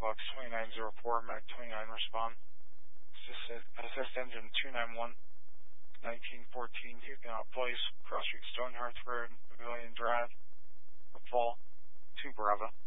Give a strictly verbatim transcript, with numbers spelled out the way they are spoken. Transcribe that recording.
Bucks twenty-nine zero four, Mac twenty-nine respond. Assist, assist engine two nine one, nineteen fourteen, Houston out place, Cross Street Stonehearth Road, Pavilion Drive, Fall, two Bravo.